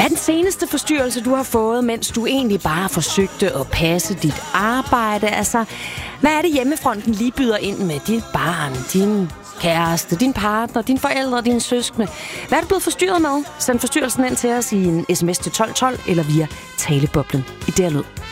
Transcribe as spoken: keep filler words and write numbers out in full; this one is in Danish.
er den seneste forstyrrelse, du har fået, mens du egentlig bare forsøgte at passe dit arbejde? Altså, hvad er det hjemmefronten lige byder ind med? Dit barn, din kæreste, din partner, dine forældre, dine søskende. Hvad er du blevet forstyrret med? Send forstyrrelsen ind til os i en sms til tolv tolv eller via taleboblen i D R Lyd.